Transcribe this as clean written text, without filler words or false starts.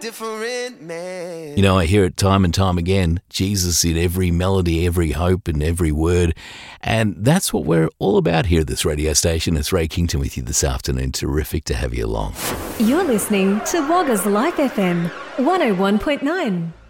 different man. You know, I hear it time and time again, Jesus in every melody, every hope and every word. And that's what we're all about here at this radio station. It's Ray Kington with you this afternoon. Terrific to have you along. You're listening to Wagga's Life FM 101.9.